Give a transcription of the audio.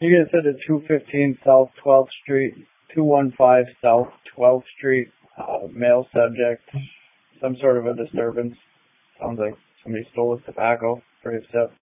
You guys said at 215 South 12th Street, 215 South 12th Street, male subject, some sort of a disturbance. Sounds like somebody stole his tobacco for his stuff.